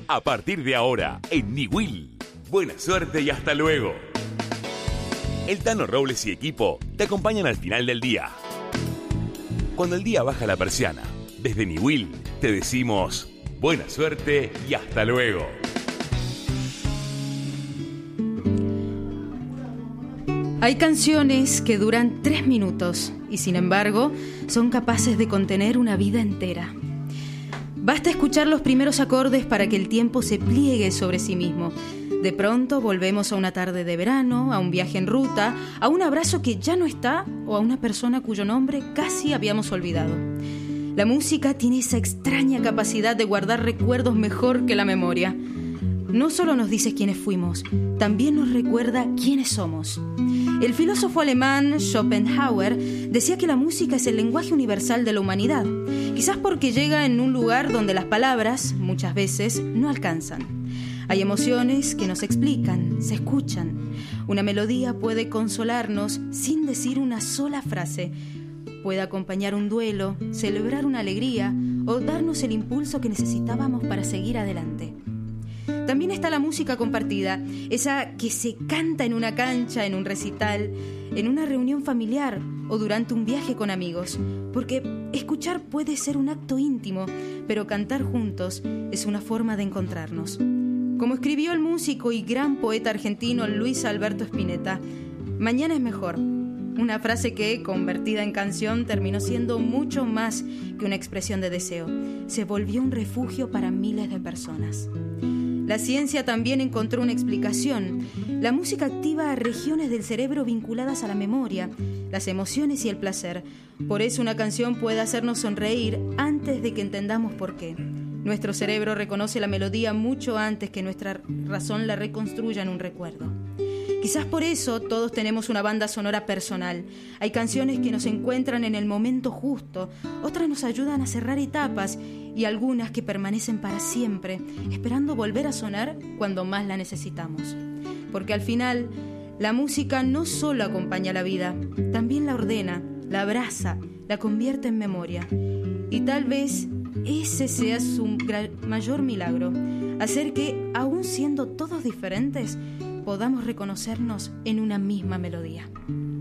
A partir de ahora, en Niwil. Buena suerte y hasta luego. El Tano Robles y equipo te acompañan al final del día. Cuando el día baja la persiana, desde Niwil te decimos buena suerte y hasta luego. Hay canciones que duran 3 minutos y sin embargo son capaces de contener una vida entera. Basta escuchar los primeros acordes para que el tiempo se pliegue sobre sí mismo. De pronto volvemos a una tarde de verano, a un viaje en ruta, a un abrazo que ya no está o a una persona cuyo nombre casi habíamos olvidado. La música tiene esa extraña capacidad de guardar recuerdos mejor que la memoria. No solo nos dice quiénes fuimos, también nos recuerda quiénes somos. El filósofo alemán Schopenhauer decía que la música es el lenguaje universal de la humanidad, quizás porque llega en un lugar donde las palabras, muchas veces, no alcanzan. Hay emociones que nos explican, se escuchan. Una melodía puede consolarnos sin decir una sola frase. Puede acompañar un duelo, celebrar una alegría o darnos el impulso que necesitábamos para seguir adelante. También está la música compartida, esa que se canta en una cancha, en un recital, en una reunión familiar o durante un viaje con amigos. Porque escuchar puede ser un acto íntimo, pero cantar juntos es una forma de encontrarnos. Como escribió el músico y gran poeta argentino Luis Alberto Spinetta, mañana es mejor. Una frase que, convertida en canción, terminó siendo mucho más que una expresión de deseo. Se volvió un refugio para miles de personas. La ciencia también encontró una explicación. La música activa regiones del cerebro vinculadas a la memoria, las emociones y el placer. Por eso una canción puede hacernos sonreír antes de que entendamos por qué. Nuestro cerebro reconoce la melodía mucho antes que nuestra razón la reconstruya en un recuerdo. Quizás por eso todos tenemos una banda sonora personal. Hay canciones que nos encuentran en el momento justo, otras nos ayudan a cerrar etapas y algunas que permanecen para siempre, esperando volver a sonar cuando más la necesitamos. Porque al final, la música no solo acompaña la vida, también la ordena, la abraza, la convierte en memoria. Y tal vez ese sea su mayor milagro, hacer que, aun siendo todos diferentes, podamos reconocernos en una misma melodía.